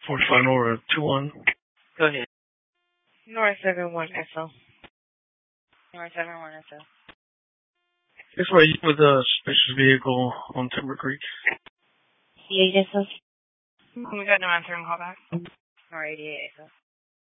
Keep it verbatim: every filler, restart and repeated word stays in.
forty-five Nora two one. Go ahead. Nora seven one S O. Nora seven one S O. It's right with a suspicious vehicle on Timber Creek. eighty-eight S O. We got no answer and call back. Nora eighty-eight S O.